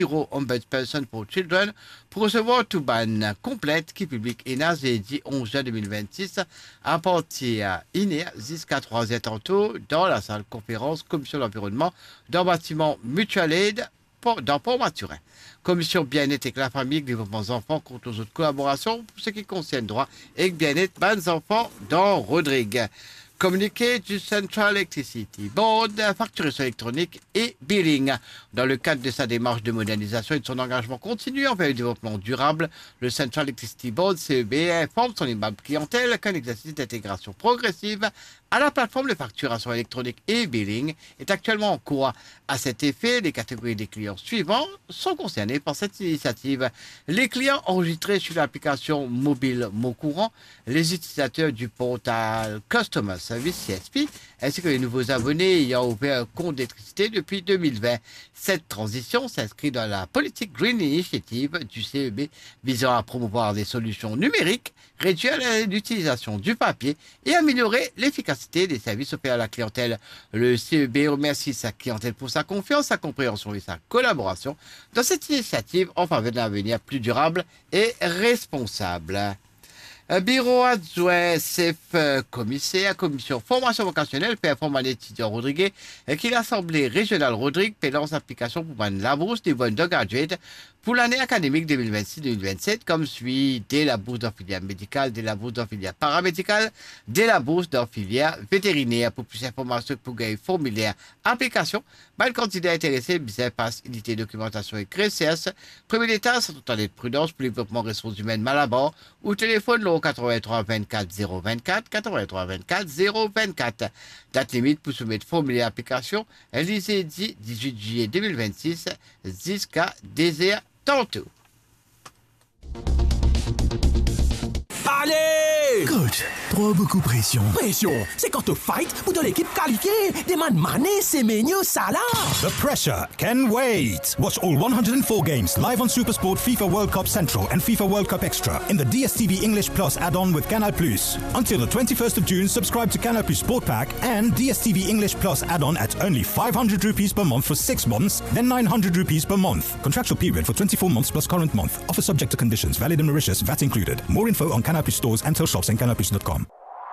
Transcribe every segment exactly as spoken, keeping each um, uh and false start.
Bureau Ombudsperson for Children pour recevoir tout ban complète qui publie et n'a dit onze juin deux mille vingt-six à partir iné jusqu'à trois heures tantôt dans la salle conférence Commission de l'environnement d'un bâtiment Mutual Aid dans Port-Maturin. Commission bien-être et la famille, développement des enfants contre aux autres collaborations pour ce qui concerne droit et bien-être des enfants dans Rodrigue. Communiqué du Central Electricity Board, facturation électronique et billing. Dans le cadre de sa démarche de modernisation et de son engagement continu envers le développement durable, le Central Electricity Board, C E B, informe son immeuble clientèle qu'un exercice d'intégration progressive à la plateforme de facturation électronique et billing est actuellement en cours. À cet effet, les catégories des clients suivants sont concernés par cette initiative. Les clients enregistrés sur l'application mobile Mot Courant, les utilisateurs du portail Customer Service C S P, ainsi que les nouveaux abonnés ayant ouvert un compte d'électricité depuis deux mille vingt. Cette transition s'inscrit dans la politique Green Initiative du C E B visant à promouvoir des solutions numériques, réduire l'utilisation du papier et améliorer l'efficacité des services offerts à la clientèle. Le C E B remercie sa clientèle pour sa confiance, sa compréhension et sa collaboration dans cette initiative en faveur d'un avenir plus durable et responsable. Bureau adjoint chef commissaire, commission formation vocationnelle, performe à l'étudiant Rodrigue, qui l'Assemblée régionale Rodrigue lance application pour la bourse des bonnes de graduate pour l'année académique deux mille vingt-six deux mille vingt-sept, comme suit dès la bourse dans filière médicale, dès la bourse dans filière paramédicale, dès la bourse dans filière vétérinaire. Pour plus d'informations, pour gagner formulaire application, bah, le candidat intéressé, bizarre passe, unité documentation et C S S, premier d'état, sans tout de prudence pour le développement ressources humaines Malabord, ou téléphone le quatre-vingt-trois vingt-quatre zéro vingt-quatre, quatre-vingt-trois vingt-quatre zéro vingt-quatre. Date limite pour soumettre formulaire application, lisez dit dix-huit juillet deux mille vingt-six, jusqu'à désert tantôt. Allez! Coach, trop beaucoup pression. Pression? C'est quand tu fight pour de l'équipe qualifiée. Des man mané, c'est menu, ça là. The pressure can wait. Watch all one hundred four games live on SuperSport FIFA World Cup Central and FIFA World Cup Extra in the D S T V English Plus add-on with Canal Plus. Until the twenty-first of June, subscribe to Canal Plus Sport Pack and D S T V English Plus add-on at only five hundred rupees per month for six months, then nine hundred rupees per month. Contractual period for twenty-four months plus current month. Offer subject to conditions. Valid in Mauritius. V A T included. More info on Canal Plus stores and shops and canal plus dot com.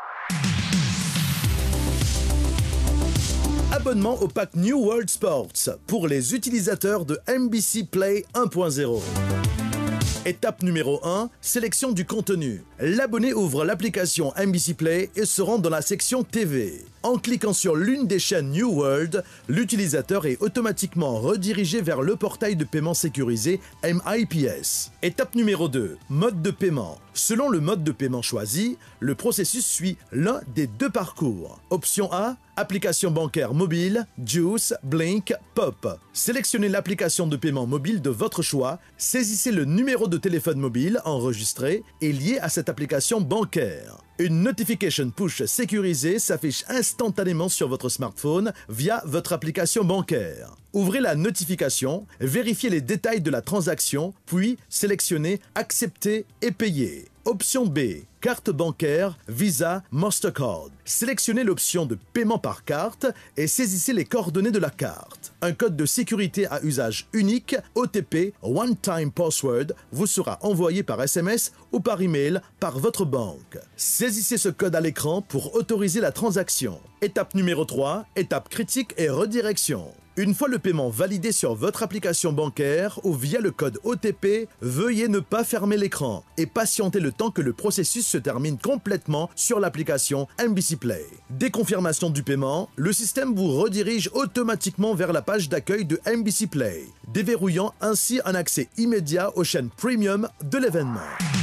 Abonnement au pack New World Sports pour les utilisateurs de M B C Play un point zéro. Étape numéro un, sélection du contenu. L'abonné ouvre l'application M B C Play et se rend dans la section T V. En cliquant sur l'une des chaînes New World, l'utilisateur est automatiquement redirigé vers le portail de paiement sécurisé M I P S. Étape numéro deux, mode de paiement. Selon le mode de paiement choisi, le processus suit l'un des deux parcours. Option A, application bancaire mobile, Juice, Blink, Pop. Sélectionnez l'application de paiement mobile de votre choix, saisissez le numéro de téléphone mobile enregistré et lié à cette application bancaire. Une notification push sécurisée s'affiche instantanément sur votre smartphone via votre application bancaire. Ouvrez la notification, vérifiez les détails de la transaction, puis sélectionnez « Accepter et payer ». Option B, carte bancaire, Visa, Mastercard. Sélectionnez l'option de paiement par carte et saisissez les coordonnées de la carte. Un code de sécurité à usage unique, O T P, One Time Password, vous sera envoyé par S M S ou par email par votre banque. Saisissez ce code à l'écran pour autoriser la transaction. Étape numéro trois, étape critique et redirection. Une fois le paiement validé sur votre application bancaire ou via le code O T P, veuillez ne pas fermer l'écran et patienter le temps que le processus se termine complètement sur l'application M B C Play. Dès confirmation du paiement, le système vous redirige automatiquement vers la page d'accueil de M B C Play, déverrouillant ainsi un accès immédiat aux chaînes premium de l'événement.